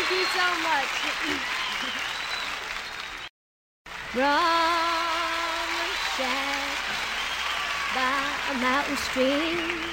you so much. From a shack by a mountain stream,